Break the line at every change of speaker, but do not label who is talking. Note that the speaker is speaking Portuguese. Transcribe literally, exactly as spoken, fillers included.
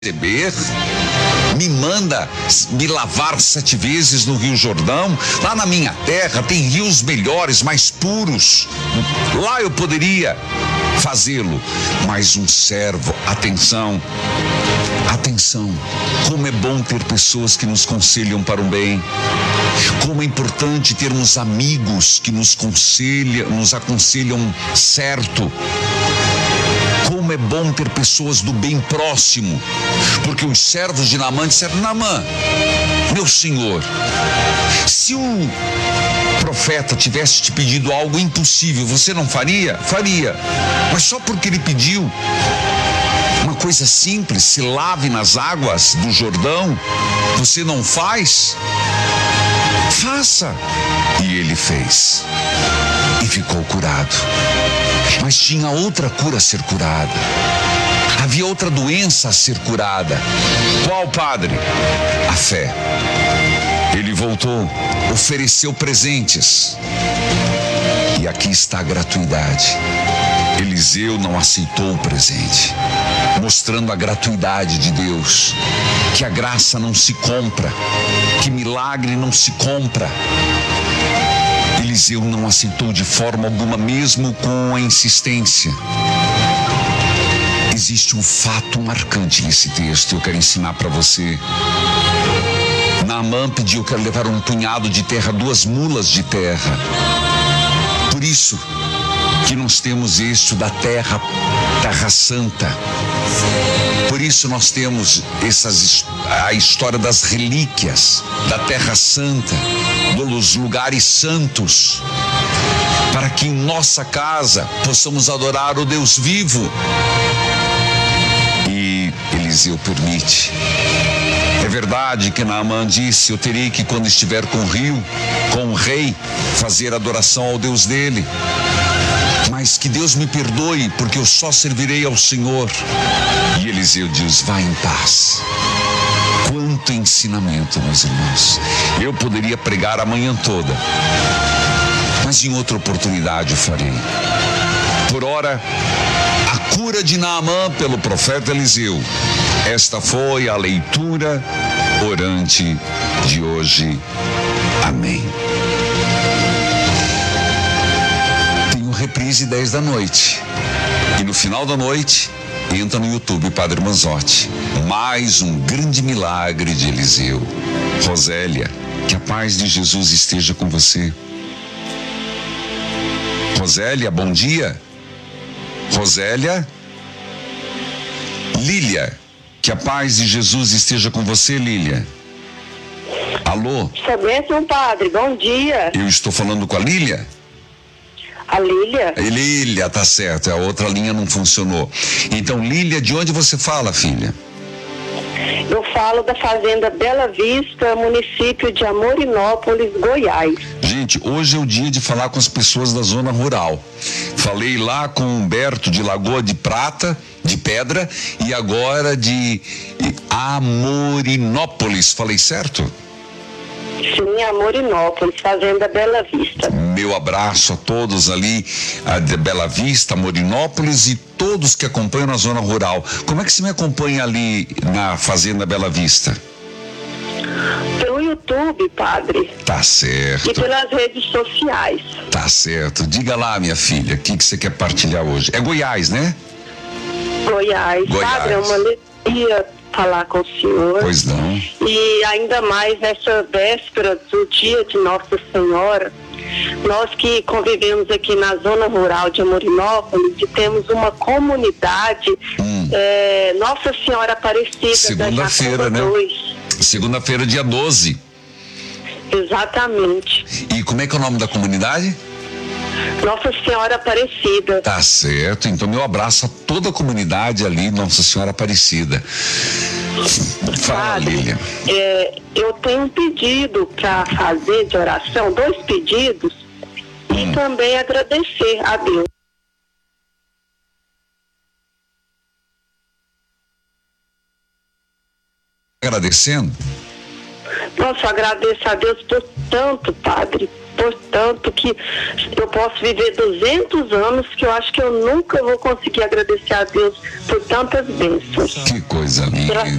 receber, me manda me lavar sete vezes no Rio Jordão. Lá na minha terra tem rios melhores, mais puros. Lá eu poderia fazê-lo. Mas um servo, atenção, atenção, como é bom ter pessoas que nos conselham para o bem. Como é importante termos amigos que nos aconselham, nos aconselham certo. Como é bom ter pessoas do bem próximo, porque os servos de Naamã disseram: Naamã, meu senhor, se o profeta tivesse te pedido algo impossível, você não faria? Faria, mas só porque ele pediu uma coisa simples, se lave nas águas do Jordão, você não faz? Faça. E ele fez e ficou curado. Mas tinha outra cura a ser curada. Havia outra doença a ser curada. Qual, padre? A fé. Ele voltou, ofereceu presentes. E aqui está a gratuidade. Eliseu não aceitou o presente, mostrando a gratuidade de Deus, que a graça não se compra, que milagre não se compra. Eliseu não aceitou de forma alguma, mesmo com a insistência. Existe um fato marcante nesse texto, eu quero ensinar para você. Naamã pediu que levar um punhado de terra, duas mulas de terra. Por isso que nós temos isso da terra, terra santa. Por isso nós temos essas, a história das relíquias da terra santa, dos lugares santos, para que em nossa casa possamos adorar o Deus vivo. E Eliseu permite. É verdade que Naamã disse: eu terei que, quando estiver com o rio, com o rei, fazer adoração ao Deus dele. Mas que Deus me perdoe, porque eu só servirei ao Senhor. E Eliseu diz: vá em paz. Quanto ensinamento, meus irmãos. Eu poderia pregar a manhã toda, mas em outra oportunidade eu farei. Por ora, a cura de Naamã pelo profeta Eliseu. Esta foi a leitura orante de hoje. Amém. Reprise dez da noite. E no final da noite, entra no YouTube Padre Manzotti. Mais um grande milagre de Eliseu. Rosélia, que a paz de Jesus esteja com você. Rosélia, bom dia. Rosélia. Lília, que a paz de Jesus esteja com você, Lília. Alô?
Sua bênção, padre, bom dia.
Eu estou falando com a Lília?
A Lília?
Lília, tá certo, a outra linha não funcionou. Então, Lília, de onde você fala, filha?
Eu falo da Fazenda Bela Vista, município de Amorinópolis, Goiás.
Gente, hoje é o dia de falar com as pessoas da zona rural. Falei lá com o Humberto de Lagoa de Prata, de Pedra, e agora de Amorinópolis. Falei certo?
Sim, Amorinópolis, Fazenda Bela Vista.
Meu abraço a todos ali, a de Bela Vista, Amorinópolis e todos que acompanham na zona rural. Como é que você me acompanha ali na Fazenda Bela Vista?
Pelo YouTube, padre.
Tá certo.
E pelas redes sociais.
Tá certo. Diga lá, minha filha, o que, que você quer partilhar hoje? É Goiás, né?
Goiás.
Goiás.
Padre, é uma alegria falar com o senhor.
Pois não.
E ainda mais nessa véspera do dia de Nossa Senhora, nós que convivemos aqui na zona rural de Amorinópolis e temos uma comunidade, hum. é, Nossa Senhora Aparecida.
Segunda-feira, né? Segunda-feira, dia doze.
Exatamente.
E como é que é o nome da comunidade?
Nossa Senhora Aparecida.
Tá certo, então meu abraço a toda a comunidade ali, Nossa Senhora Aparecida. Fala,
Padre,
Lília.
É, eu tenho um pedido para fazer de oração, dois pedidos, hum. e também agradecer a Deus.
Agradecendo?
Nossa, eu agradeço a Deus por tanto, padre. portanto, que eu posso viver duzentos anos, que eu acho que eu nunca vou conseguir agradecer a Deus por tantas bênçãos.
Que coisa linda.